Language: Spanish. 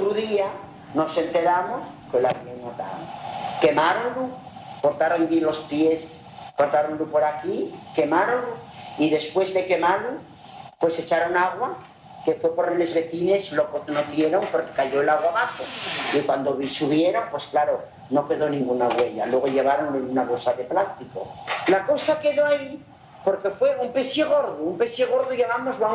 otro día nos enteramos que lo habían matado. Quemaronlo, cortaron allí los pies, cortaronlo por aquí, quemaronlo, y después de quemarlo, pues echaron agua, que fue por los vecinos, lo conocieron porque cayó el agua abajo. Y cuando subieron, pues claro, no quedó ninguna huella. Luego llevaron en una bolsa de plástico. La cosa quedó ahí porque fue un pez gordo llevámoslo a